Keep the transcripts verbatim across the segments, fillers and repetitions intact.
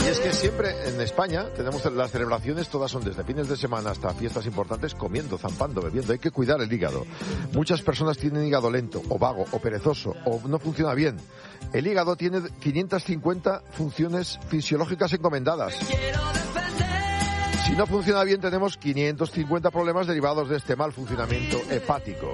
Y es que siempre en España tenemos las celebraciones, todas son desde fines de semana hasta fiestas importantes, comiendo, zampando, bebiendo. Hay que cuidar el hígado. Muchas personas tienen hígado lento, o vago, o perezoso, o no funciona bien. El hígado tiene quinientas cincuenta funciones fisiológicas encomendadas. Si no funciona bien, tenemos quinientos cincuenta problemas derivados de este mal funcionamiento hepático.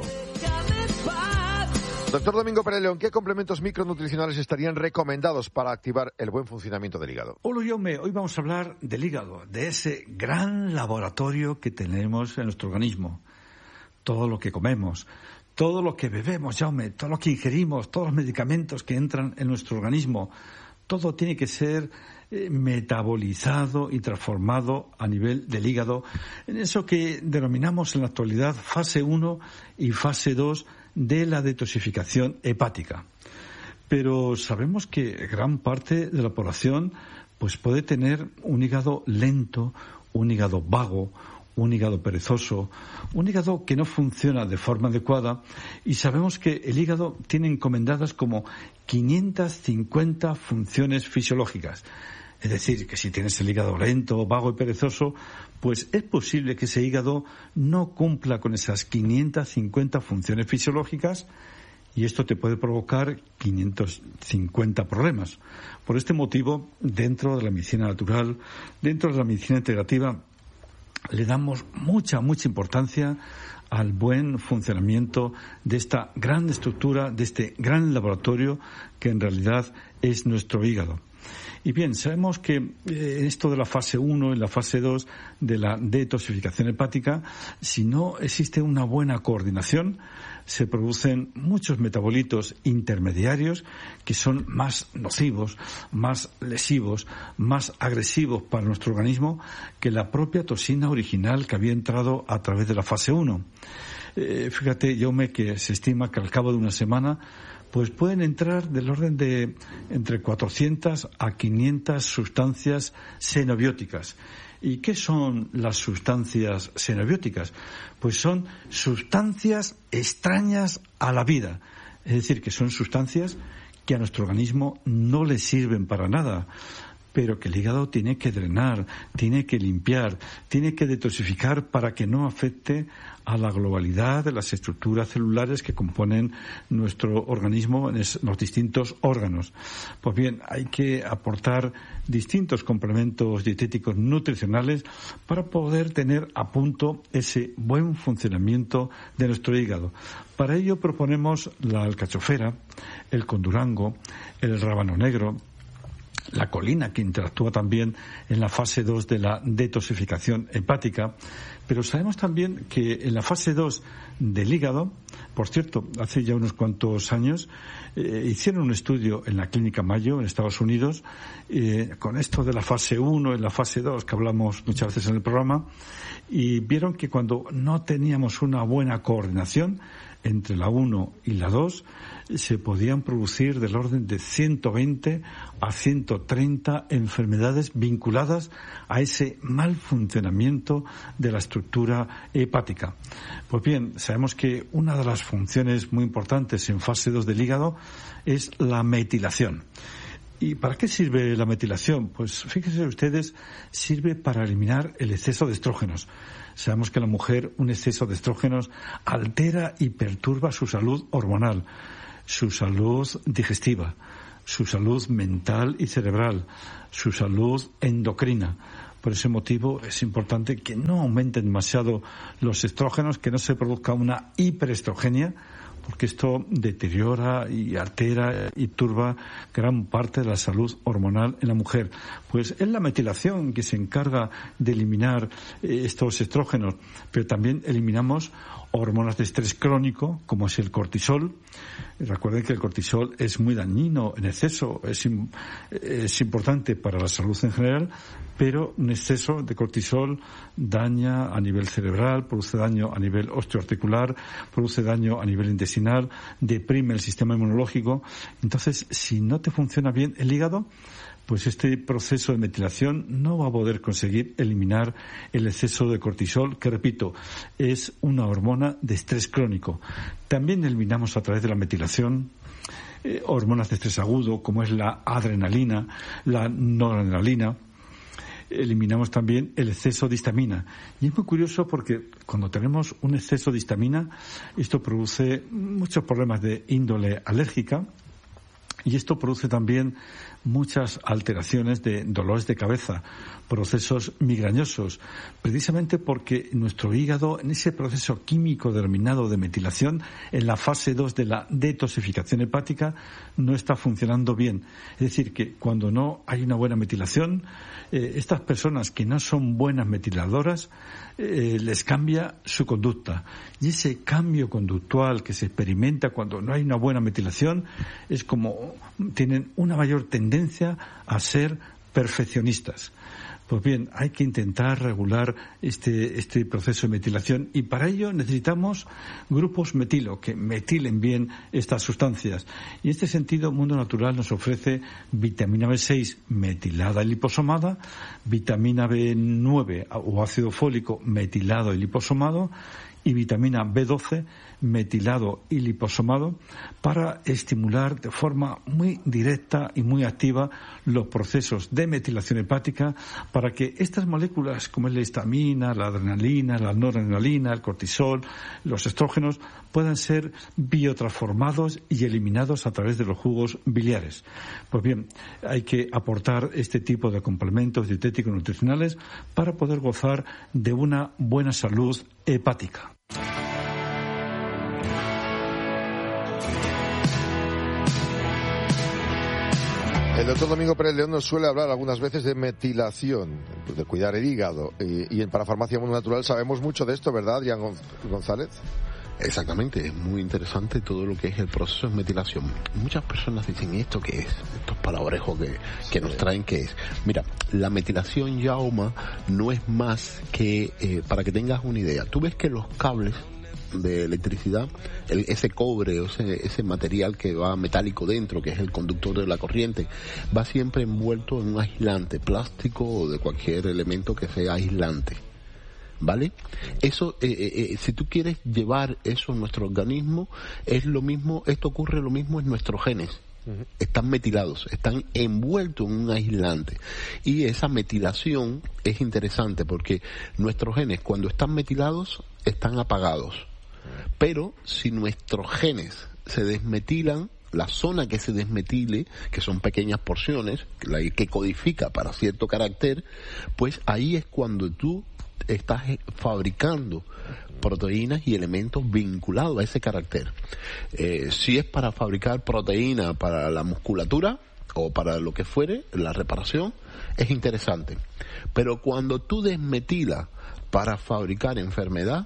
Doctor Domingo Pérez León, ¿qué complementos micronutricionales estarían recomendados para activar el buen funcionamiento del hígado? Hola, Jaume, hoy vamos a hablar del hígado, de ese gran laboratorio que tenemos en nuestro organismo. Todo lo que comemos, todo lo que bebemos, Jaume, todo lo que ingerimos, todos los medicamentos que entran en nuestro organismo, todo tiene que ser eh, metabolizado y transformado a nivel del hígado, en eso que denominamos en la actualidad fase uno y fase dos de la detoxificación hepática. Pero sabemos que gran parte de la población pues puede tener un hígado lento, un hígado vago, un hígado perezoso, un hígado que no funciona de forma adecuada, y sabemos que el hígado tiene encomendadas como quinientas cincuenta funciones fisiológicas. Es decir, que si tienes el hígado lento, vago y perezoso, pues es posible que ese hígado no cumpla con esas quinientas cincuenta funciones fisiológicas, y esto te puede provocar quinientos cincuenta problemas. Por este motivo, dentro de la medicina natural, dentro de la medicina integrativa, le damos mucha, mucha importancia al buen funcionamiento de esta gran estructura, de este gran laboratorio que en realidad es nuestro hígado. Y bien, sabemos que eh, esto de la fase uno y la fase dos de la detoxificación hepática, si no existe una buena coordinación, se producen muchos metabolitos intermediarios que son más nocivos, más lesivos, más agresivos para nuestro organismo que la propia toxina original que había entrado a través de la fase uno. Eh, fíjate, Jaume, que se estima que al cabo de una semana pues pueden entrar del orden de entre cuatrocientas a quinientas sustancias xenobióticas. ¿Y qué son las sustancias xenobióticas? Pues son sustancias extrañas a la vida. Es decir, que son sustancias que a nuestro organismo no le sirven para nada, pero que el hígado tiene que drenar, tiene que limpiar, tiene que detoxificar para que no afecte a la globalidad de las estructuras celulares que componen nuestro organismo en los distintos órganos. Pues bien, hay que aportar distintos complementos dietéticos nutricionales para poder tener a punto ese buen funcionamiento de nuestro hígado. Para ello proponemos la alcachofera, el condurango, el rábano negro, la colina, que interactúa también en la fase dos de la detoxificación hepática. Pero sabemos también que en la fase dos del hígado, por cierto, hace ya unos cuantos años, eh, hicieron un estudio en la Clínica Mayo, en Estados Unidos, eh, con esto de la fase uno y la fase dos, que hablamos muchas veces en el programa, y vieron que cuando no teníamos una buena coordinación entre la uno y la dos, se podían producir del orden de ciento veinte a ciento treinta enfermedades vinculadas a ese mal funcionamiento de la estructura hepática. Pues bien, sabemos que una de las funciones muy importantes en fase dos del hígado es la metilación. ¿Y para qué sirve la metilación? Pues fíjense ustedes, sirve para eliminar el exceso de estrógenos. Sabemos que en la mujer un exceso de estrógenos altera y perturba su salud hormonal, su salud digestiva, su salud mental y cerebral, su salud endocrina. Por ese motivo es importante que no aumenten demasiado los estrógenos, que no se produzca una hiperestrogenia, porque esto deteriora y altera y turba gran parte de la salud hormonal en la mujer. Pues es la metilación que se encarga de eliminar eh, estos estrógenos, pero también eliminamos hormonas de estrés crónico, como es el cortisol. Recuerden que el cortisol es muy dañino en exceso, es, es importante para la salud en general, pero un exceso de cortisol daña a nivel cerebral, produce daño a nivel osteoarticular, produce daño a nivel intestinal, deprime el sistema inmunológico. Entonces, si no te funciona bien el hígado, pues este proceso de metilación no va a poder conseguir eliminar el exceso de cortisol, que, repito, es una hormona de estrés crónico. También eliminamos a través de la metilación eh, hormonas de estrés agudo, como es la adrenalina, la noradrenalina. Eliminamos también el exceso de histamina. Y es muy curioso porque cuando tenemos un exceso de histamina, esto produce muchos problemas de índole alérgica y esto produce también muchas alteraciones de dolores de cabeza, procesos migrañosos, precisamente porque nuestro hígado, en ese proceso químico denominado de metilación, en la fase dos de la detoxificación hepática, no está funcionando bien. Es decir, que cuando no hay una buena metilación, eh, estas personas que no son buenas metiladoras, eh, les cambia su conducta. Y ese cambio conductual que se experimenta cuando no hay una buena metilación es como tienen una mayor tendencia a ser perfeccionistas. Pues bien, hay que intentar regular este, este proceso de metilación y para ello necesitamos grupos metilo que metilen bien estas sustancias. Y en este sentido, Mundo Natural nos ofrece vitamina B seis metilada y liposomada, vitamina B nueve o ácido fólico metilado y liposomado y vitamina B doce metilado y liposomado para estimular de forma muy directa y muy activa los procesos de metilación hepática para que estas moléculas como es la histamina, la adrenalina, la noradrenalina, el cortisol, los estrógenos puedan ser biotransformados y eliminados a través de los jugos biliares. Pues bien, hay que aportar este tipo de complementos dietéticos nutricionales para poder gozar de una buena salud hepática. El doctor Domingo Pérez León nos suele hablar algunas veces de metilación, de cuidar el hígado. Y, y en Parafarmacia Mundo Natural sabemos mucho de esto, ¿verdad, Adrián González? Exactamente, es muy interesante todo lo que es el proceso de metilación. Muchas personas dicen, ¿esto qué es? Estos palabrejos que, que nos traen, ¿qué es? Mira, la metilación, Jaume, no es más que, eh, para que tengas una idea, tú ves que los cables de electricidad, el, ese cobre o ese, ese material que va metálico dentro, que es el conductor de la corriente, va siempre envuelto en un aislante plástico o de cualquier elemento que sea aislante, ¿vale? Eso, eh, eh, si tú quieres llevar eso a nuestro organismo, es lo mismo, esto ocurre lo mismo en nuestros genes. Uh-huh. Están metilados, están envueltos en un aislante. Y esa metilación es interesante porque nuestros genes, cuando están metilados, están apagados. Pero si nuestros genes se desmetilan, la zona que se desmetile, que son pequeñas porciones, la que codifica para cierto carácter, pues ahí es cuando tú estás fabricando proteínas y elementos vinculados a ese carácter. Eh, si es para fabricar proteína para la musculatura o para lo que fuere, la reparación, es interesante. Pero cuando tú desmetilas para fabricar enfermedad,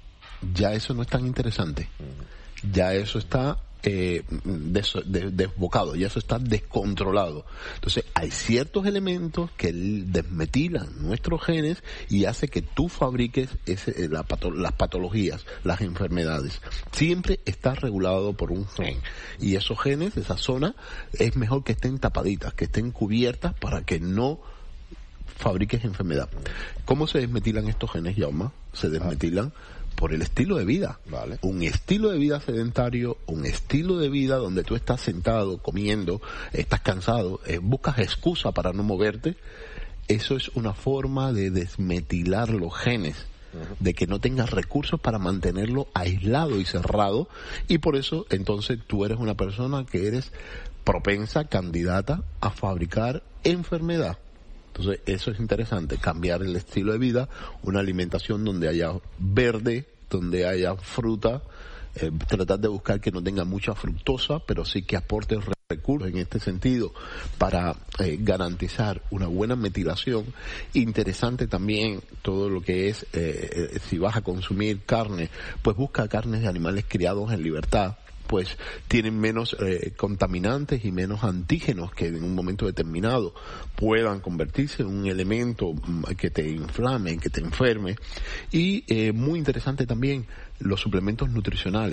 ya eso no es tan interesante. Ya eso está eh, des, des, desbocado, ya eso está descontrolado. Entonces hay ciertos elementos que desmetilan nuestros genes y hace que tú fabriques ese, la pato, las patologías, las enfermedades. Siempre está regulado por un gen y esos genes, esa zona, es mejor que estén tapaditas, que estén cubiertas para que no fabriques enfermedad. ¿Cómo se desmetilan estos genes, Jaume? Se desmetilan por el estilo de vida. Vale. Un estilo de vida sedentario, un estilo de vida donde tú estás sentado, comiendo, estás cansado, eh, buscas excusa para no moverte. Eso es una forma de desmetilar los genes, uh-huh. de que no tengas recursos para mantenerlo aislado y cerrado, y por eso entonces tú eres una persona que eres propensa, candidata a fabricar enfermedad. Entonces eso es interesante, cambiar el estilo de vida, una alimentación donde haya verde, donde haya fruta, eh, tratar de buscar que no tenga mucha fructosa, pero sí que aporte recursos en este sentido para eh, garantizar una buena metilación. Interesante también todo lo que es, eh, eh, si vas a consumir carne, pues busca carnes de animales criados en libertad, pues tienen menos eh, contaminantes y menos antígenos que en un momento determinado puedan convertirse en un elemento que te inflame, que te enferme. Y eh, muy interesante también los suplementos nutricionales.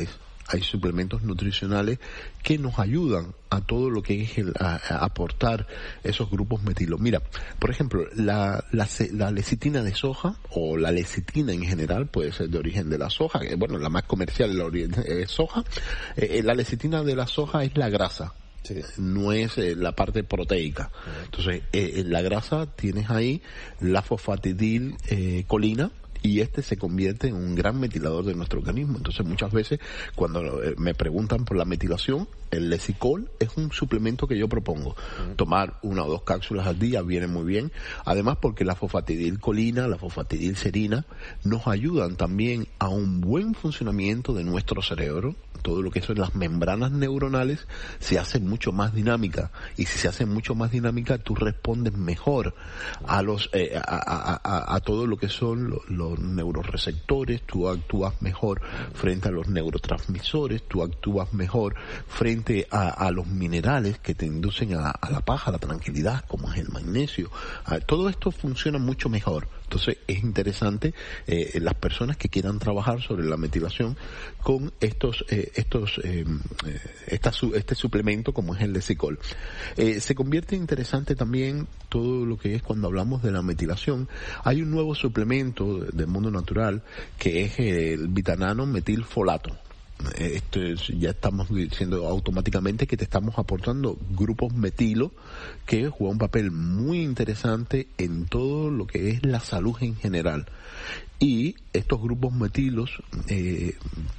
hay suplementos nutricionales que nos ayudan a todo lo que es el, a, a aportar esos grupos metilo. Mira, por ejemplo, la, la, la lecitina de soja, o la lecitina en general, puede ser de origen de la soja, que, bueno, la más comercial es la origen, eh, soja. Eh, la lecitina de la soja es la grasa. Sí. No es eh, la parte proteica. Entonces, eh, en la grasa tienes ahí la fosfatidil eh, colina, y este se convierte en un gran metilador de nuestro organismo. Entonces, muchas veces, cuando eh, me preguntan por la metilación, el Lesicol es un suplemento que yo propongo. Uh-huh. Tomar una o dos cápsulas al día viene muy bien. Además, porque la fosfatidilcolina, la fosfatidilserina, nos ayudan también a un buen funcionamiento de nuestro cerebro. Todo lo que son las membranas neuronales se hacen mucho más dinámicas. Y si se hacen mucho más dinámicas, tú respondes mejor a los eh, a, a, a, a todo lo que son los, los neuroreceptores, tú actúas mejor frente a los neurotransmisores, tú actúas mejor frente a, a los minerales que te inducen a, a la paz, a la tranquilidad, como es el magnesio. A, todo esto funciona mucho mejor. Entonces es interesante eh, las personas que quieran trabajar sobre la metilación con estos eh, estos eh, esta, este suplemento como es el Lesicol. Eh, se convierte interesante también todo lo que es cuando hablamos de la metilación. Hay un nuevo suplemento del mundo natural que es el vitanano metilfolato. Esto es, ya estamos diciendo automáticamente que te estamos aportando grupos metilo que juegan un papel muy interesante en todo lo que es la salud en general. Y estos grupos metilos eh,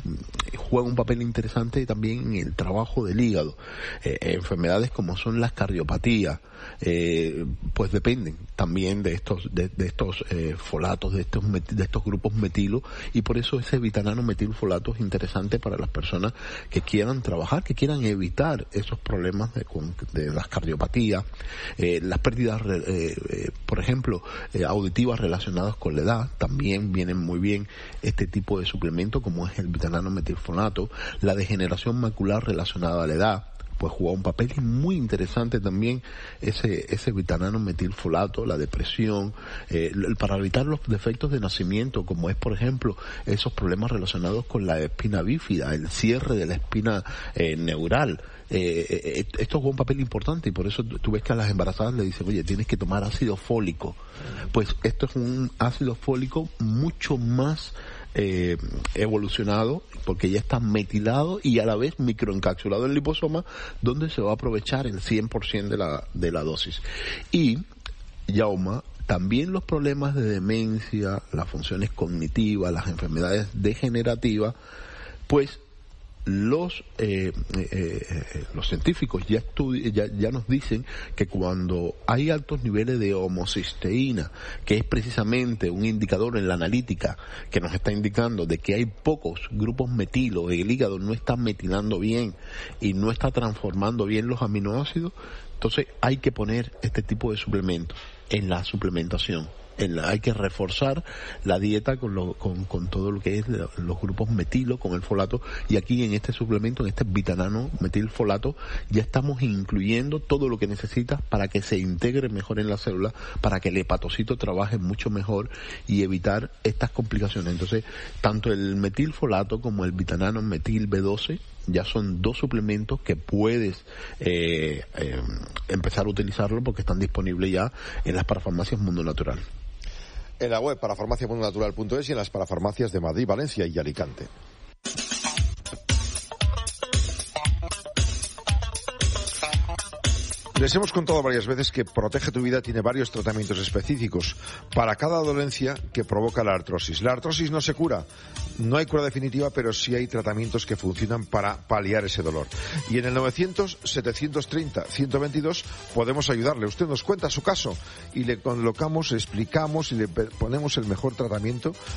juegan un papel interesante también en el trabajo del hígado. Eh, enfermedades como son las cardiopatías, eh, pues dependen también de estos de, de estos eh, folatos, de estos de estos grupos metilos, y por eso ese vitanano metilfolato es interesante para las personas que quieran trabajar, que quieran evitar esos problemas de, de las cardiopatías, eh, las pérdidas, eh, eh, por ejemplo, eh, auditivas relacionadas con la edad. También vienen muy bien este tipo de suplemento como es el vitanano metilfolato. La degeneración macular relacionada a la edad, pues juega un papel muy interesante también ese ese vitanano metilfolato, la depresión, eh, para evitar los defectos de nacimiento, como es por ejemplo esos problemas relacionados con la espina bífida, el cierre de la espina eh, neural. Eh, esto juega un papel importante, y por eso tú ves que a las embarazadas le dicen, oye, tienes que tomar ácido fólico. Pues esto es un ácido fólico mucho más eh, evolucionado, porque ya está metilado y a la vez microencapsulado en el liposoma, donde se va a aprovechar el cien por ciento de la, de la dosis. Y, Yauma, también los problemas de demencia, las funciones cognitivas, las enfermedades degenerativas, pues los eh, eh, los científicos ya, estudi- ya ya nos dicen que cuando hay altos niveles de homocisteína, que es precisamente un indicador en la analítica que nos está indicando de que hay pocos grupos metilo, el hígado no está metilando bien y no está transformando bien los aminoácidos, entonces hay que poner este tipo de suplementos en la suplementación. En la, hay que reforzar la dieta con, lo, con, con todo lo que es los grupos metilo, con el folato, y aquí en este suplemento, en este vitanano metilfolato, ya estamos incluyendo todo lo que necesitas para que se integre mejor en la célula, para que el hepatocito trabaje mucho mejor y evitar estas complicaciones. Entonces, tanto el metilfolato como el vitanano metil B doce ya son dos suplementos que puedes eh, eh, empezar a utilizarlo porque están disponibles ya en las parafarmacias Mundo Natural. En la web parafarmacia mundo natural punto es y en las parafarmacias de Madrid, Valencia y Alicante. Les hemos contado varias veces que Protege tu Vida tiene varios tratamientos específicos para cada dolencia que provoca la artrosis. La artrosis no se cura, no hay cura definitiva, pero sí hay tratamientos que funcionan para paliar ese dolor. Y en el novecientos, setecientos treinta, ciento veintidós podemos ayudarle. Usted nos cuenta su caso y le colocamos, le explicamos y le ponemos el mejor tratamiento